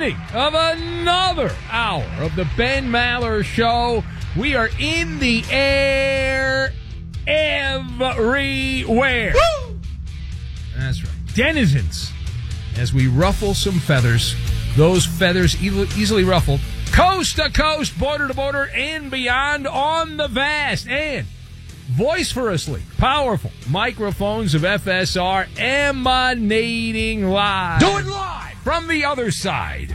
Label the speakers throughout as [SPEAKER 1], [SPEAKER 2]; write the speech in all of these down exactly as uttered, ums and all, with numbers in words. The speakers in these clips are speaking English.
[SPEAKER 1] beginning of another hour of the Ben Maller Show. We are in the air everywhere. Woo! That's right. Denizens, as we ruffle some feathers, those feathers e- easily ruffled, coast to coast, border to border, and beyond on the vast and vociferously powerful microphones of F S R emanating live.
[SPEAKER 2] Do it live!
[SPEAKER 1] From the other side.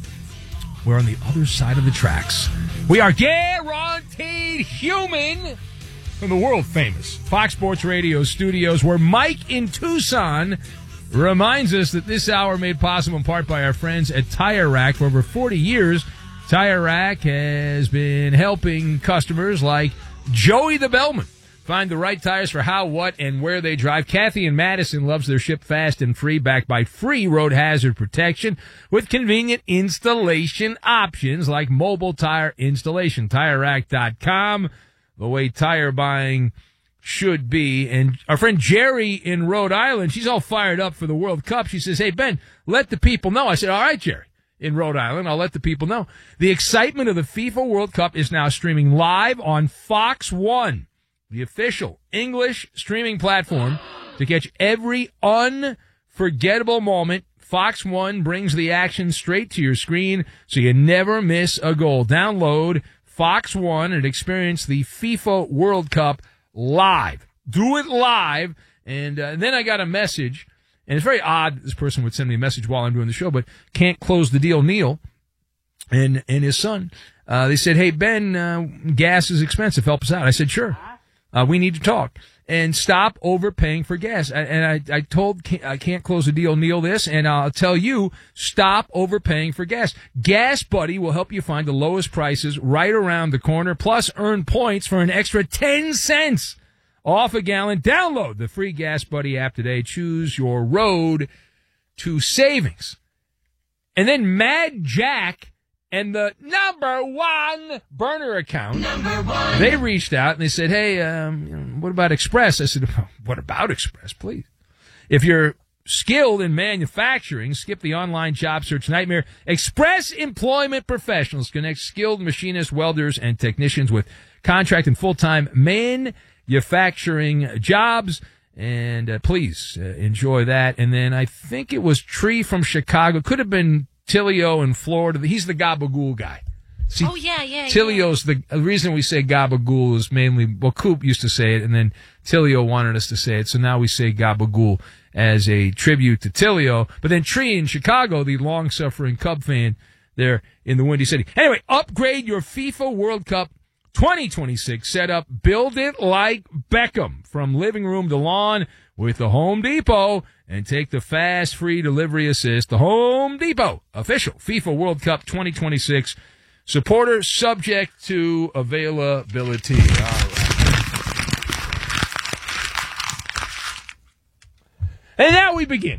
[SPEAKER 1] We're on the other side of the tracks. We are guaranteed human from the world-famous Fox Sports Radio studios, where Mike in Tucson reminds us that this hour made possible in part by our friends at Tire Rack. For over forty years, Tire Rack has been helping customers like Joey the Bellman find the right tires for how, what, and where they drive. Kathy in Madison loves their ship fast and free, backed by free road hazard protection with convenient installation options like mobile tire installation. Tire Rack dot com, the way tire buying should be. And our friend Jerry in Rhode Island, she's all fired up for the World Cup. She says, hey, Ben, let the people know. I said, all right, Jerry. In Rhode Island, I'll let the people know. The excitement of the FIFA World Cup is now streaming live on Fox One, the official English streaming platform to catch every unforgettable moment. Fox One brings the action straight to your screen so you never miss a goal. Download Fox One and experience the FIFA World Cup live. Do it live. And uh, then I got a message, and it's very odd that this person would send me a message while I'm doing the show, but can't close the deal, Neil and, and his son. Uh, they said, hey, Ben, uh, gas is expensive. Help us out. I said, sure. Uh, we need to talk and stop overpaying for gas. I, and I, I told I can't close the deal, Neil, this, and I'll tell you, stop overpaying for gas. Gas Buddy will help you find the lowest prices right around the corner, plus earn points for an extra ten cents off a gallon. Download the free Gas Buddy app today. Choose your road to savings. And then Mad Jack and the number one burner account, number one. They reached out and they said, hey, um, what about Express? I said, what about Express, please? If you're skilled in manufacturing, skip the online job search nightmare. Express Employment Professionals connect skilled machinists, welders, and technicians with contract and full-time manufacturing jobs. And uh, please uh, enjoy that. And then I think it was Tree from Chicago. Could have been Tilio in Florida. He's the Gabagool guy. See,
[SPEAKER 3] oh, yeah, yeah,
[SPEAKER 1] Tilio's
[SPEAKER 3] yeah.
[SPEAKER 1] the, the reason we say Gabagool is mainly, well, Coop used to say it, and then Tilio wanted us to say it, so now we say Gabagool as a tribute to Tilio. But then Tree in Chicago, the long-suffering Cub fan there in the Windy City. Anyway, upgrade your FIFA World Cup twenty twenty-six setup. Build it like Beckham, from living room to lawn with the Home Depot, and take the fast, free delivery assist. The Home Depot official FIFA World Cup twenty twenty-six supporter, subject to availability. All right. And now we begin.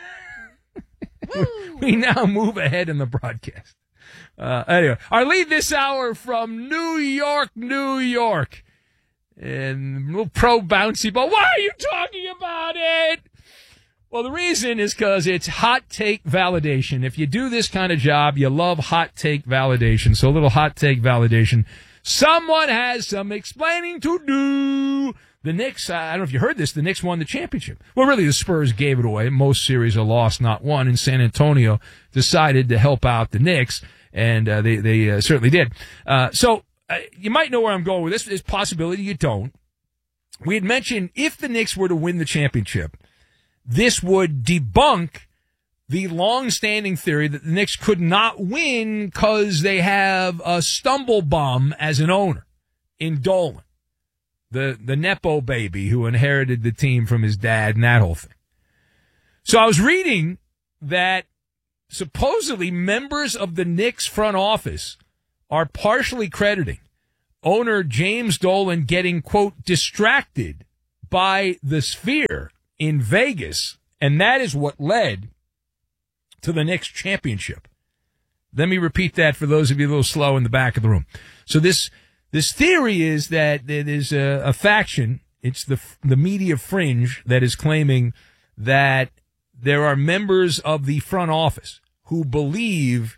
[SPEAKER 1] We now move ahead in the broadcast. Uh, anyway, our lead this hour from New York, New York. And a little pro bouncy ball. Why are you talking about it? Well, the reason is because it's hot take validation. If you do this kind of job, you love hot take validation. So a little hot take validation. Someone has some explaining to do. The Knicks, I don't know if you heard this, the Knicks won the championship. Well, really, the Spurs gave it away. Most series are lost, not won. And San Antonio decided to help out the Knicks, and uh, they, they uh, certainly did. Uh, so uh, you might know where I'm going with this. There's a possibility you don't. We had mentioned if the Knicks were to win the championship, this would debunk the long-standing theory that the Knicks could not win because they have a stumble bum as an owner in Dolan, the the Nepo baby who inherited the team from his dad and that whole thing. So I was reading that supposedly members of the Knicks front office are partially crediting owner James Dolan getting, quote, distracted by the Sphere in Vegas, and that is what led to the Knicks championship. Let me repeat that for those of you a little slow in the back of the room. So this this theory is that there's a, a faction, it's the the media fringe, that is claiming that there are members of the front office who believe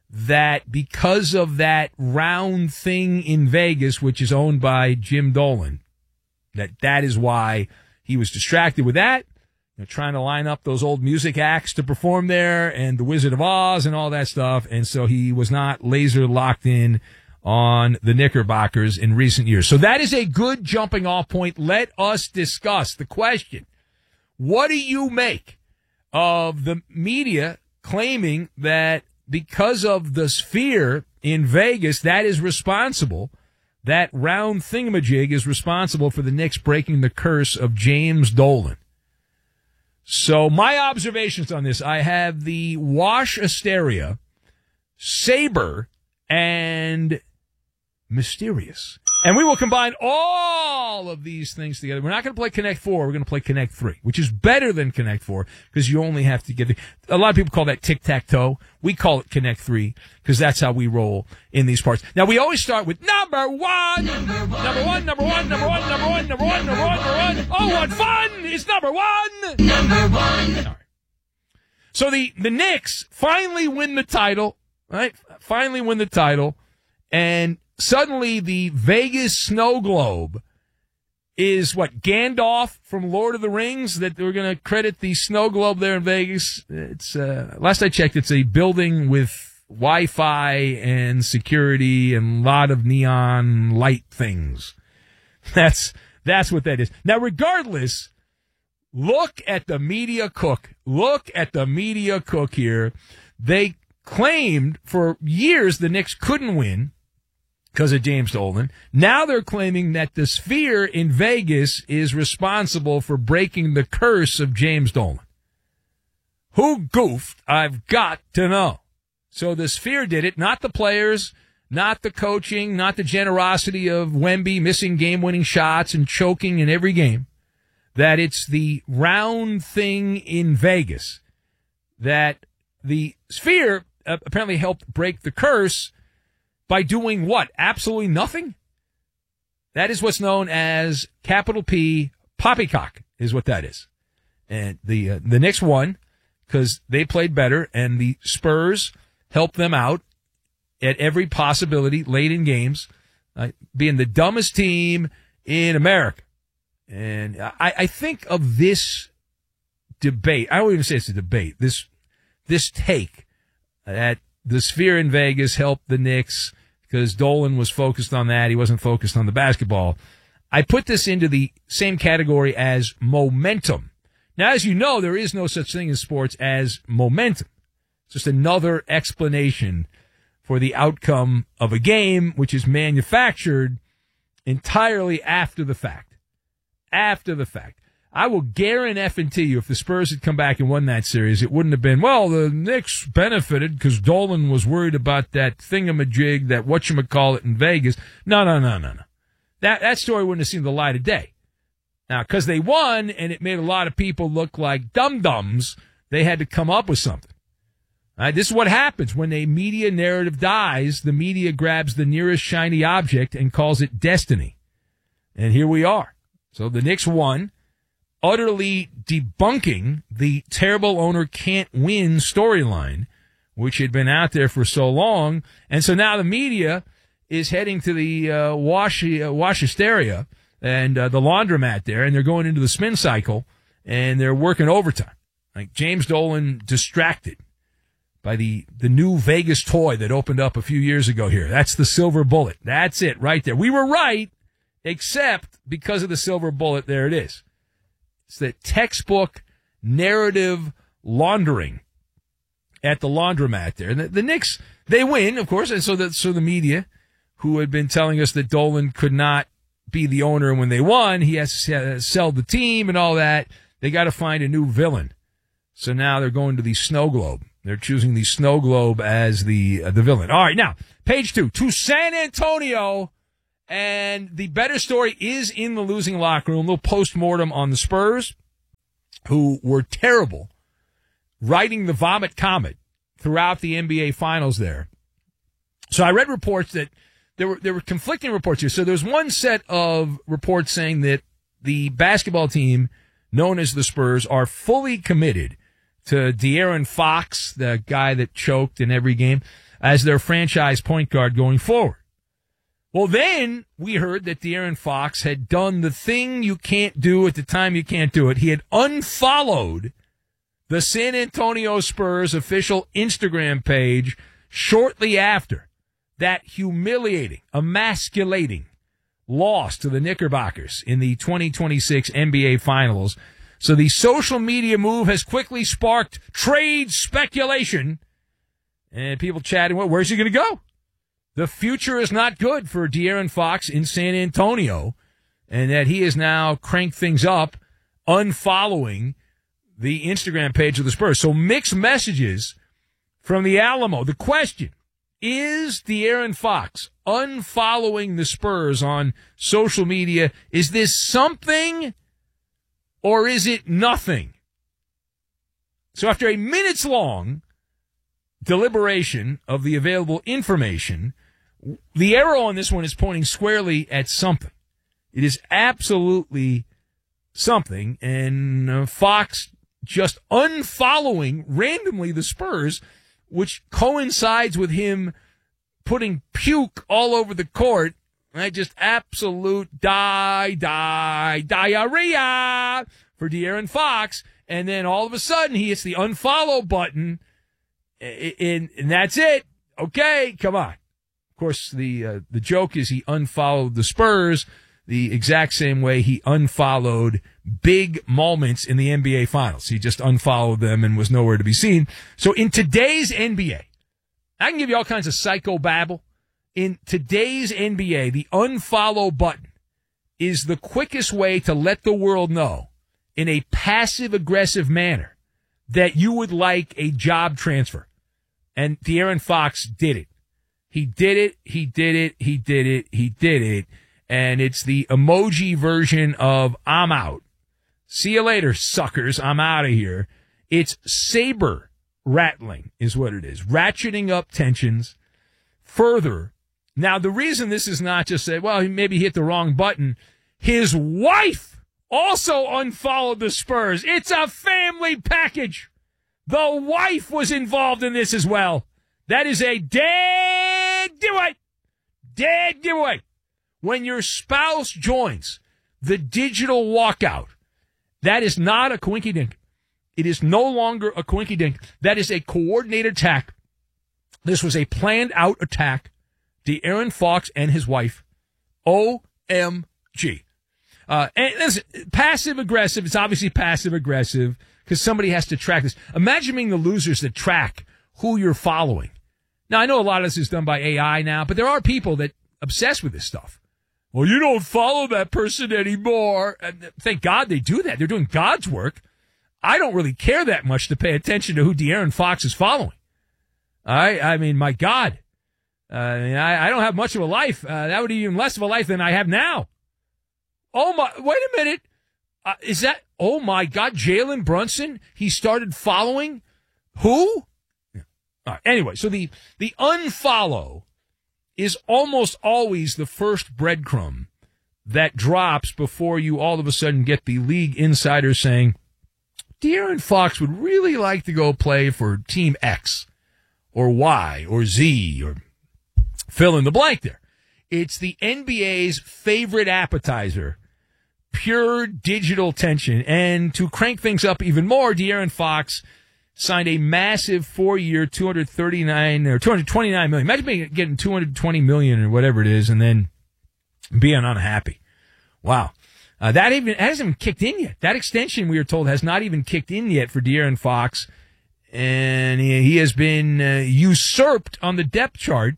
[SPEAKER 1] that because of that round thing in Vegas, which is owned by Jim Dolan, that that is why he was distracted with that, you know, trying to line up those old music acts to perform there and the Wizard of Oz and all that stuff. And so he was not laser locked in on the Knickerbockers in recent years. So that is a good jumping off point. Let us discuss the question. What do you make of the media claiming that because of the Sphere in Vegas, that is responsible, that round thingamajig is responsible for the Knicks breaking the curse of James Dolan? So my observations on this, I have the Wash Asteria, Saber, and Mysterious. And we will combine all of these things together. We're not going to play Connect Four. We're going to play Connect Three, which is better than Connect Four because you only have to get the, a lot of people call that tic-tac-toe. We call it Connect Three because that's how we roll in these parts. Now, we always start with number one. Number one, number one, number one, number one, number one, number one, number one, number one. Oh, what fun is number one. Number one. All right. So the, the Knicks finally win the title, right? Finally win the title. And suddenly, the Vegas snow globe is what, Gandalf from Lord of the Rings, that we're going to credit the snow globe there in Vegas. It's uh, last I checked, it's a building with Wi-Fi and security and a lot of neon light things. That's that's what that is. Now, regardless, look at the media cook. Look at the media cook here. They claimed for years the Knicks couldn't win because of James Dolan. Now they're claiming that the Sphere in Vegas is responsible for breaking the curse of James Dolan. Who goofed? I've got to know. So the Sphere did it, not the players, not the coaching, not the generosity of Wemby missing game-winning shots and choking in every game. That it's the round thing in Vegas. That the Sphere uh, apparently helped break the curse by doing what? Absolutely nothing? That is what's known as capital P poppycock is what that is. And the uh, the Knicks won because they played better, and the Spurs helped them out at every possibility late in games, uh, being the dumbest team in America. And I, I think of this debate. I won't even say it's a debate. This this take that the Sphere in Vegas helped the Knicks because Dolan was focused on that. He wasn't focused on the basketball. I put this into the same category as momentum. Now, as you know, there is no such thing in sports as momentum. It's just another explanation for the outcome of a game, which is manufactured entirely after the fact. After the fact. I will guarantee you if the Spurs had come back and won that series, it wouldn't have been, well, the Knicks benefited because Dolan was worried about that thingamajig, that whatchamacallit in Vegas. No, no, no, no, no. That, that story wouldn't have seen the light of day. Now, because they won and it made a lot of people look like dum-dums, they had to come up with something. All right, this is what happens when a media narrative dies. The media grabs the nearest shiny object and calls it destiny. And here we are. So the Knicks won, utterly debunking the terrible owner can't win storyline, which had been out there for so long. And so now the media is heading to the uh, wash, uh, wash hysteria and uh, the laundromat there, and they're going into the spin cycle, and they're working overtime. Like James Dolan distracted by the, the new Vegas toy that opened up a few years ago here. That's the silver bullet. That's it right there. We were right, except because of the silver bullet, there it is. It's the textbook narrative laundering at the laundromat there. And the, the Knicks, they win, of course, and so the, so the media, who had been telling us that Dolan could not be the owner when they won, he has to sell the team and all that, they got to find a new villain. So now they're going to the snow globe. They're choosing the snow globe as the uh, the villain. All right, now, page two, to San Antonio. And the better story is in the losing locker room. A little postmortem on the Spurs, who were terrible, riding the vomit comet throughout the N B A Finals there. So I read reports that there were there were conflicting reports here. So there's one set of reports saying that the basketball team, known as the Spurs, are fully committed to De'Aaron Fox, the guy that choked in every game. as their franchise point guard going forward. Well, then we heard that De'Aaron Fox had done the thing you can't do at the time you can't do it. He had unfollowed the San Antonio Spurs official Instagram page shortly after that humiliating, emasculating loss to the Knickerbockers in the twenty twenty-six N B A Finals. So the social media move has quickly sparked trade speculation and people chatting, well, where's he going to go? The future is not good for De'Aaron Fox in San Antonio, and that he has now cranked things up, unfollowing the Instagram page of the Spurs. So mixed messages from the Alamo. The question, is De'Aaron Fox unfollowing the Spurs on social media? Is this something or is it nothing? So after a minutes-long deliberation of the available information, the arrow on this one is pointing squarely at something. It is absolutely something, and uh, Fox just unfollowing randomly the Spurs, which coincides with him putting puke all over the court. Right? Just absolute die, die, diarrhea for De'Aaron Fox. And then all of a sudden he hits the unfollow button, and, and that's it. Okay, come on. Of course, the uh, the joke is he unfollowed the Spurs the exact same way he unfollowed big moments in the N B A Finals. He just unfollowed them and was nowhere to be seen. So in today's N B A, I can give you all kinds of psycho babble. In today's N B A, the unfollow button is the quickest way to let the world know in a passive-aggressive manner that you would like a job transfer. And De'Aaron Fox did it. He did it, he did it, he did it, he did it. And it's the emoji version of I'm out. See you later, suckers. I'm out of here. It's saber rattling is what it is. Ratcheting up tensions further. Now, the reason this is not just say, well, he maybe hit the wrong button. His wife also unfollowed the Spurs. It's a family package. The wife was involved in this as well. That is a dead giveaway. Dead giveaway. When your spouse joins the digital walkout, that is not a coinky-dink. It is no longer a coinky-dink. That is a coordinated attack. This was a planned-out attack. De'Aaron Fox and his wife. O M G. Uh, and listen, passive-aggressive, it's obviously passive-aggressive because somebody has to track this. Imagine being the losers that track who you're following. Now, I know a lot of this is done by A I now, but there are people that obsess with this stuff. Well, you don't follow that person anymore. And thank God they do that. They're doing God's work. I don't really care that much to pay attention to who De'Aaron Fox is following. All right? I mean, my God. Uh, I, mean, I, I don't have much of a life. Uh, that would be even less of a life than I have now. Oh, my. Wait a minute. Uh, is that, oh, my God, Jalen Brunson? He started following who? Yeah. All right. Anyway, so the, the unfollow is almost always the first breadcrumb that drops before you all of a sudden get the league insider saying, De'Aaron Fox would really like to go play for Team X or Y or Z or fill in the blank there. It's the N B A's favorite appetizer, pure digital tension. And to crank things up even more, De'Aaron Fox signed a massive four-year, two hundred thirty-nine or two hundred twenty-nine million. Imagine being, getting two hundred twenty million or whatever it is, and then being unhappy. Wow, uh, that even hasn't even kicked in yet. That extension, we are told, has not even kicked in yet for De'Aaron Fox, and he, he has been uh, usurped on the depth chart,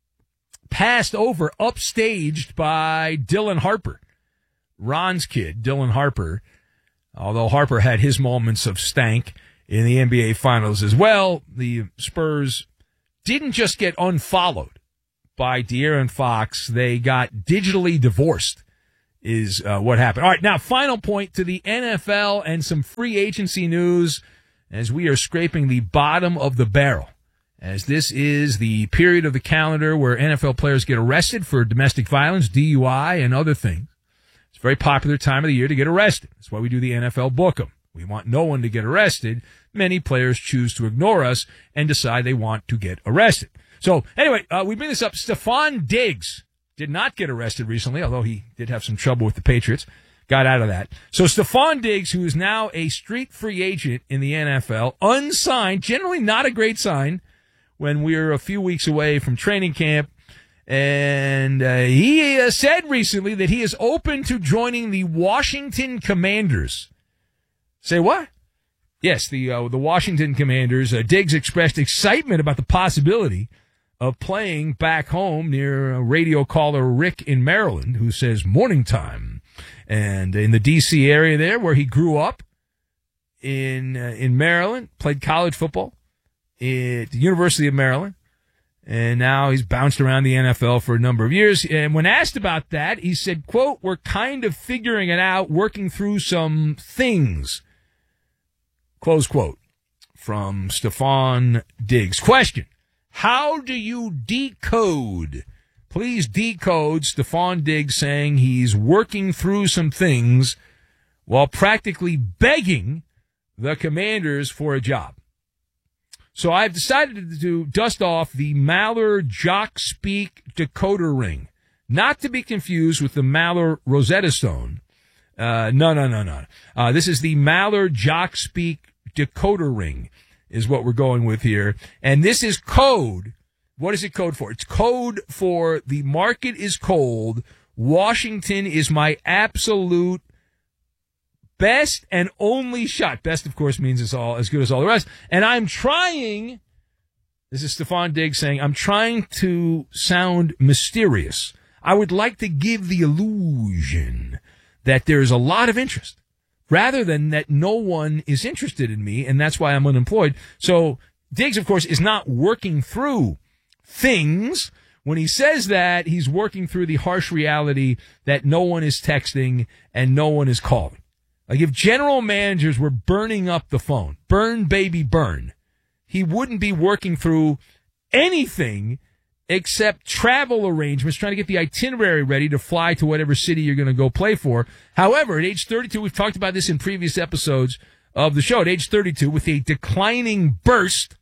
[SPEAKER 1] passed over, upstaged by Dylan Harper, Ron's kid, Dylan Harper. Although Harper had his moments of stank in the N B A Finals as well, the Spurs didn't just get unfollowed by De'Aaron Fox. They got digitally divorced is uh, what happened. All right, now final point to the N F L and some free agency news as we are scraping the bottom of the barrel, as this is the period of the calendar where N F L players get arrested for domestic violence, D U I, and other things. It's a very popular time of the year to get arrested. That's why we do the N F L Book 'em. We want no one to get arrested. Many players choose to ignore us and decide they want to get arrested. So, anyway, uh, we bring this up. Stephon Diggs did not get arrested recently, although he did have some trouble with the Patriots. Got out of that. So, Stephon Diggs, who is now a street free agent in the N F L, unsigned, generally not a great sign when we're a few weeks away from training camp. And uh, he uh, said recently that he is open to joining the Washington Commanders. Say what? Yes, the uh, the Washington Commanders. Uh, Diggs expressed excitement about the possibility of playing back home near uh, radio caller Rick in Maryland, who says morning time. And in the D C area there where he grew up in uh, in Maryland, played college football at the University of Maryland. And now he's bounced around the N F L for a number of years. And when asked about that, he said, quote, we're kind of figuring it out, working through some things. Close quote from Stephon Diggs. Question, how do you decode, please decode Stephon Diggs saying he's working through some things while practically begging the Commanders for a job? So I've decided to dust off the Maller Jock Speak decoder ring, not to be confused with the Maller Rosetta Stone. Uh, no, no, no, no. Uh, this is the Maller Jock Speak decoder ring is what we're going with here. And this is code. What is it code for? It's code for the market is cold. Washington is my absolute best and only shot. Best, of course, means it's all as good as all the rest. And I'm trying, this is Stephon Diggs saying, I'm trying to sound mysterious. I would like to give the illusion that there's a lot of interest, rather than that no one is interested in me, and that's why I'm unemployed. So Diggs, of course, is not working through things. When he says that, he's working through the harsh reality that no one is texting and no one is calling. Like if general managers were burning up the phone, burn, baby, burn, he wouldn't be working through anything except travel arrangements, trying to get the itinerary ready to fly to whatever city you're going to go play for. However, at age thirty-two, we've talked about this in previous episodes of the show, at age thirty-two, with a declining burst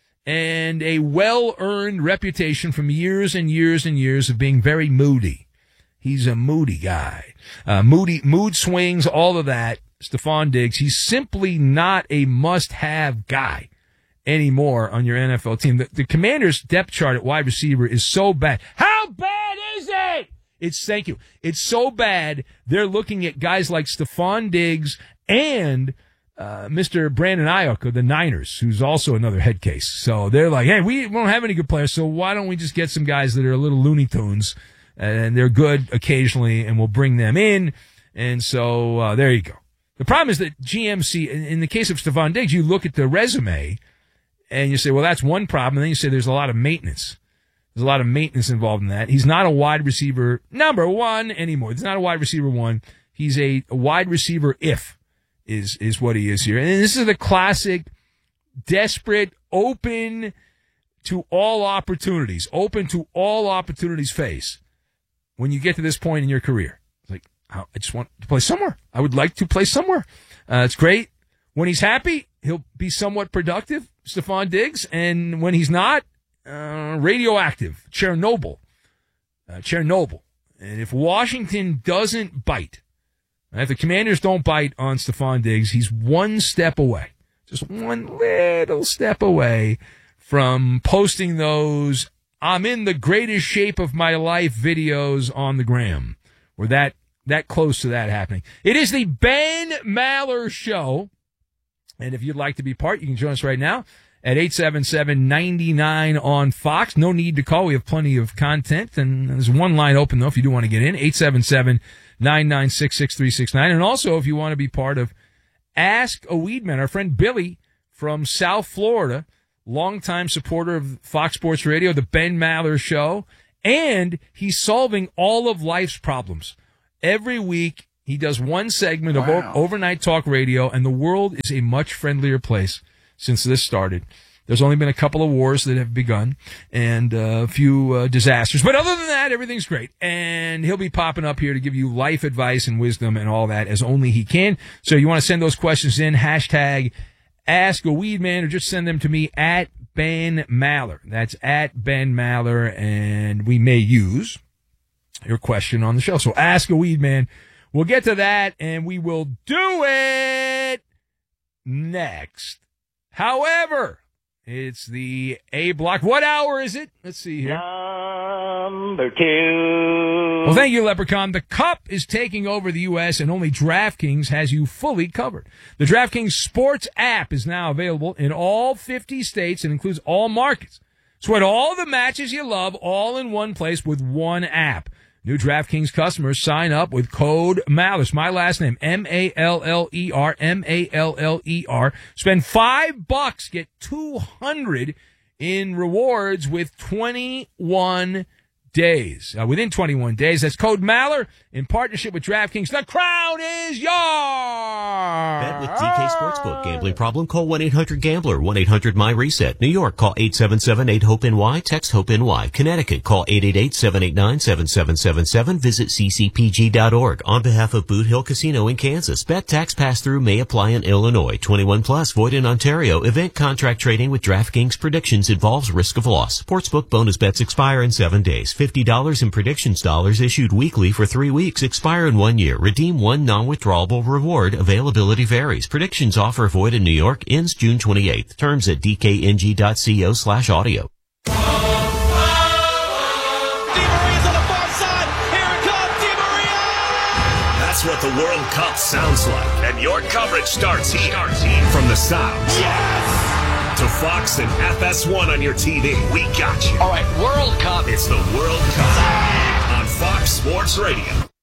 [SPEAKER 1] and a well-earned reputation from years and years and years of being very moody. He's a moody guy. Uh, moody, mood swings, all of that. Stephon Diggs, he's simply not a must-have guy anymore on your N F L team. The, the Commanders' depth chart at wide receiver is so bad. How bad is it? It's, thank you. It's so bad, they're looking at guys like Stephon Diggs and uh, Mister Brandon Ayuk of the Niners, who's also another head case. So they're like, hey, we don't have any good players, so why don't we just get some guys that are a little Looney Tunes, and they're good occasionally, and we'll bring them in. And so uh, there you go. The problem is that G M C, in the case of Stephon Diggs, you look at the resume and you say, well, that's one problem. And then you say there's a lot of maintenance. There's a lot of maintenance involved in that. He's not a wide receiver number one anymore. He's not a wide receiver one. He's a, a wide receiver if is, is what he is here. And this is the classic, desperate, open to all opportunities, open to all opportunities phase when you get to this point in your career. I just want to play somewhere. I would like to play somewhere. Uh, it's great. When he's happy, he'll be somewhat productive, Stephon Diggs. And when he's not, uh, radioactive, Chernobyl. Uh, Chernobyl. And if Washington doesn't bite, if the Commanders don't bite on Stephon Diggs, he's one step away, just one little step away from posting those I'm in the greatest shape of my life videos on the gram, or that That close to that happening. It is the Ben Maller Show. And if you'd like to be part, you can join us right now at eight seven seven, nine nine on Fox. No need to call. We have plenty of content. And there's one line open, though, if you do want to get in. eight seven seven, nine nine six, six three six nine. And also, if you want to be part of Ask a Weedman, our friend Billy from South Florida, longtime supporter of Fox Sports Radio, the Ben Maller Show. And he's solving all of life's problems. Every week, he does one segment of wow. o- overnight talk radio, and the world is a much friendlier place since this started. There's only been a couple of wars that have begun and uh, a few uh, disasters. But other than that, everything's great. And he'll be popping up here to give you life advice and wisdom and all that as only he can. So you want to send those questions in, hashtag Ask a Weedman, or just send them to me at Ben Maller. That's at Ben Maller, and we may use your question on the show. So ask a weed man. We'll get to that, and we will do it next. However, it's the A block. What hour is it? Let's see here.
[SPEAKER 2] Number two.
[SPEAKER 1] Well, thank you, Leprechaun. The Cup is taking over the U S, and only DraftKings has you fully covered. The DraftKings Sports app is now available in all fifty states and includes all markets. Sweat all the matches you love all in one place with one app. New DraftKings customers sign up with code Maller. My last name, M A L L E R, M A L L E R. Spend five bucks, get two hundred in rewards with twenty-one days. Uh, within twenty-one days. That's code Maller in partnership with DraftKings. The crown is yours.
[SPEAKER 3] Bet with D K Sportsbook. Gambling problem? Call one eight hundred gambler. one eight hundred my reset. New York, call eight seven seven eight hope N Y. Text HOPE-NY. Connecticut, call eight eight eight seven eight nine seven seven seven seven. Visit c c p g dot org. On behalf of Boot Hill Casino in Kansas, bet tax pass-through may apply in Illinois. twenty-one plus, void in Ontario. Event contract trading with DraftKings predictions involves risk of loss. Sportsbook bonus bets expire in seven days. fifty dollars in predictions dollars issued weekly for three weeks. Expire in one year. Redeem one non-withdrawable reward. Availability varies. Predictions offer void in New York. Ends June twenty-eighth. Terms at d k n g dot co slash audio.
[SPEAKER 4] That's what the World Cup sounds like. And your coverage starts here. Starts here. From the sound. Yes! To Fox and F S one on your T V. We got you.
[SPEAKER 5] All right, World Cup.
[SPEAKER 4] It's the World Cup on Fox Sports Radio.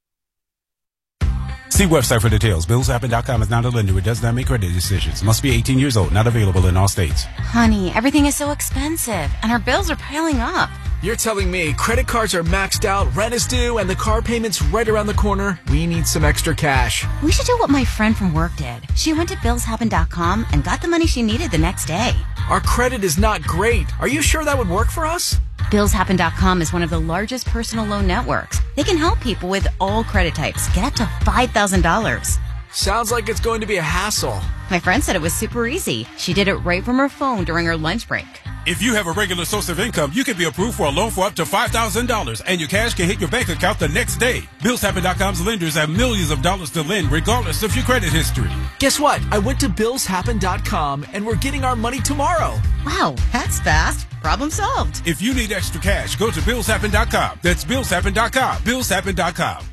[SPEAKER 6] See website for details. Bills Happen dot com is not a lender. It does not make credit decisions. Must be eighteen years old. Not available in all states.
[SPEAKER 7] Honey, everything is so expensive, and our bills are piling up.
[SPEAKER 8] You're telling me credit cards are maxed out, rent is due, and the car payment's right around the corner? We need some extra cash.
[SPEAKER 7] We should do what my friend from work did. She went to Bills Happen dot com and got the money she needed the next day.
[SPEAKER 8] Our credit is not great. Are you sure that would work for us?
[SPEAKER 7] Bills Happen dot com is one of the largest personal loan networks. They can help people with all credit types get up to five thousand dollars.
[SPEAKER 8] Sounds like it's going to be a hassle.
[SPEAKER 7] My friend said it was super easy. She did it right from her phone during her lunch break.
[SPEAKER 6] If you have a regular source of income, you can be approved for a loan for up to five thousand dollars, and your cash can hit your bank account the next day. Bills Happen dot com's lenders have millions of dollars to lend, regardless of your credit history.
[SPEAKER 8] Guess what? I went to Bills Happen dot com, and we're getting our money tomorrow.
[SPEAKER 7] Wow, that's fast. Problem solved.
[SPEAKER 6] If you need extra cash, go to Bills Happen dot com. That's Bills Happen dot com. Bills Happen dot com.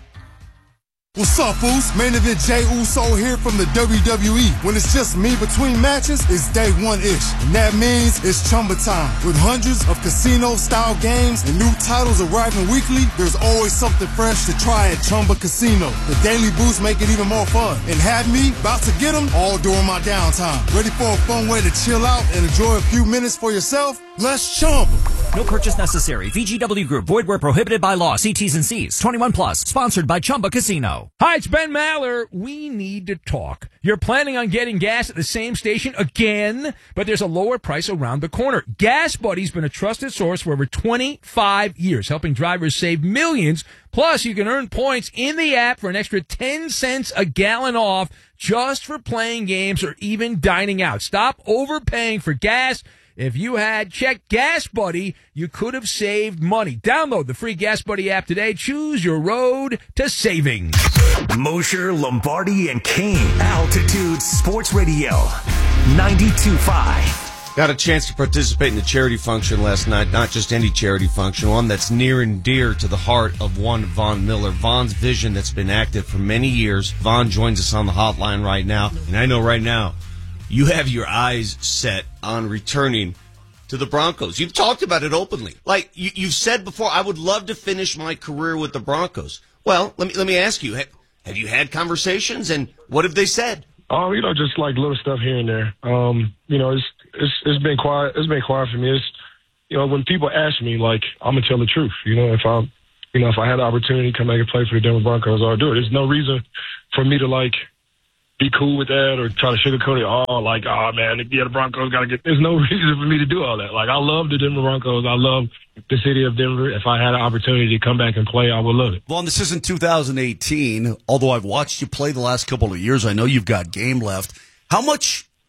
[SPEAKER 9] What's up, Foos? Main event Jey Uso here from the W W E. When it's just me between matches, it's day one-ish. And that means it's Chumba time. With hundreds of casino-style games and new titles arriving weekly, there's always something fresh to try at Chumba Casino. The daily boosts make it even more fun. And have me about to get them all during my downtime. Ready for a fun way to chill out and enjoy a few minutes for yourself? Let's Chumba.
[SPEAKER 10] No purchase necessary. V G W Group. Void where prohibited by law. See T's and C's. twenty-one plus. Sponsored by Chumba Casino.
[SPEAKER 1] Hi, it's Ben Maller. We need to talk. You're planning on getting gas at the same station again, but there's a lower price around the corner. Gas Buddy's been a trusted source for over twenty-five years, helping drivers save millions. Plus, you can earn points in the app for an extra ten cents a gallon off just for playing games or even dining out. Stop overpaying for gas. If you had checked Gas Buddy, you could have saved money. Download the free Gas Buddy app today. Choose your road to savings.
[SPEAKER 4] Mosher, Lombardi, and Kane. Altitude Sports Radio. ninety-two point five.
[SPEAKER 11] Got a chance to participate in the charity function last night. Not just any charity function, one that's near and dear to the heart of one Von Miller. Von's vision that's been active for many years. Von joins us on the hotline right now. And I know right now, you have your eyes set on returning to the Broncos. You've talked about it openly. Like you, you've said before, I would love to finish my career with the Broncos. Well, let me let me ask you, have, have you had conversations, and what have they said?
[SPEAKER 12] Oh, you know, just like little stuff here and there. Um, you know, it's it's it's been quiet. It's been quiet for me. It's, you know, when people ask me, like, I'm gonna tell the truth. You know, if I, you know, if I had the opportunity to come back and play for the Denver Broncos, I'll do it. There's no reason for me to like be cool with that or try to sugarcoat it. Oh, like, oh, man, yeah, the Broncos got to get – there's no reason for me to do all that. Like, I love the Denver Broncos. I love the city of Denver. If I had an opportunity to come back and play, I would love it.
[SPEAKER 13] Well, this isn't two thousand eighteen. Although I've watched you play the last couple of years, I know you've got game left. How much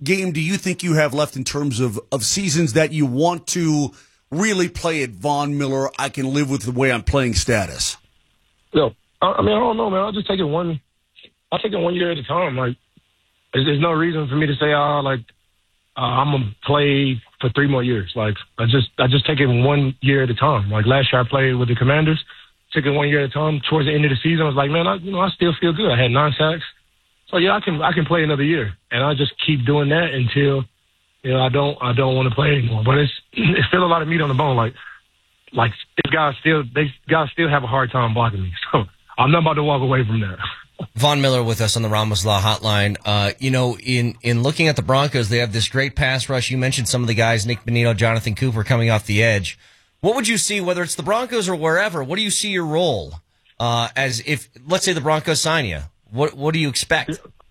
[SPEAKER 5] game do you think you have left in terms of, of seasons that you want to really play at Von Miller, I can live with the way I'm playing status?
[SPEAKER 12] No, I, I mean, I don't know, man. I'll just take it one, I'll take it one year at a time. Like, there's, there's no reason for me to say, oh, like, uh, I'm going to play for three more years. Like, I just, I just take it one year at a time. Like, last year I played with the Commanders, took it one year at a time. Towards the end of the season, I was like, man, I, you know, I still feel good. I had nine sacks. So yeah, I can, I can play another year. And I just keep doing that until, you know, I don't, I don't want to play anymore. But it's, it's still a lot of meat on the bone. Like, like, these guys still, they guys still have a hard time blocking me. So I'm not about to walk away from that.
[SPEAKER 13] Von Miller with us on the Ramos Law Hotline. Uh, you know, in, in looking at the Broncos, they have this great pass rush. You mentioned some of the guys, Nick Bonito, Jonathan Cooper coming off the edge. What would you see, whether it's the Broncos or wherever, what do you see your role uh, as if, let's say the Broncos sign you? What what do you expect?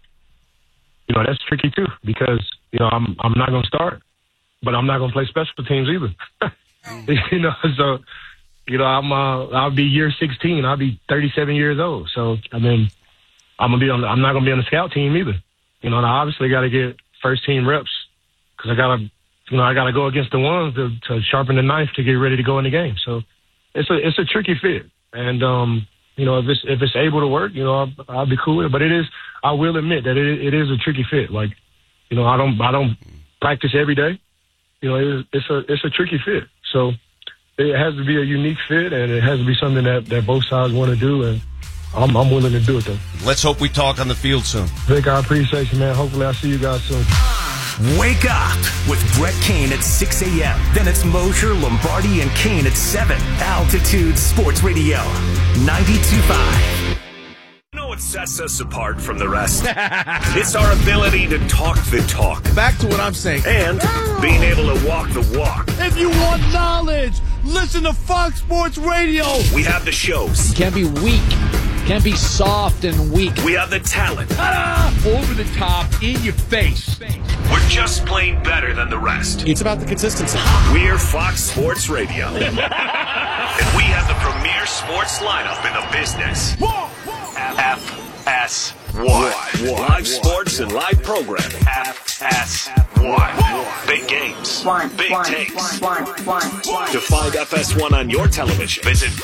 [SPEAKER 12] You know, that's tricky too, because, you know, I'm I'm not going to start, but I'm not going to play special teams either. you know, so, you know, I'm, uh, I'll be year sixteen. I'll be thirty-seven years old. So, I mean, I'm gonna be on. I'm not gonna be on the scout team either. You know, and I obviously got to get first team reps because I gotta, you know, I gotta go against the ones to, to sharpen the knife to get ready to go in the game. So it's a it's a tricky fit, and um, you know, if it's if it's able to work, you know, I'll, I'll be cool with it. But it is, I will admit that it it is a tricky fit. Like, you know, I don't I don't practice every day. You know, it, it's a it's a tricky fit. So it has to be a unique fit, and it has to be something that, that both sides want to do, and I'm, I'm willing to do it, though.
[SPEAKER 11] Let's hope we talk on the field soon.
[SPEAKER 12] Vic, I appreciate you, man. Hopefully I'll see you guys soon.
[SPEAKER 4] Wake up with Brett Kane at six a.m. Then it's Mosher, Lombardi, and Kane at seven. Altitude Sports Radio, ninety-two point five. You know what sets us apart from the rest? It's our ability to talk the talk.
[SPEAKER 14] Back to what I'm saying.
[SPEAKER 4] And being able to walk the walk.
[SPEAKER 14] If you want knowledge, listen to Fox Sports Radio.
[SPEAKER 4] We have the shows.
[SPEAKER 15] You can't be weak. Can't be soft and weak.
[SPEAKER 4] We have the talent.
[SPEAKER 1] Ta-da! Over the top, in your face.
[SPEAKER 4] We're just plain better than the rest.
[SPEAKER 14] It's about the consistency.
[SPEAKER 4] We're Fox Sports Radio. And we have the premier sports lineup in the business. F S one. Live sports and live programming. F S one. Big games. Big takes. To find F S one on your television, visit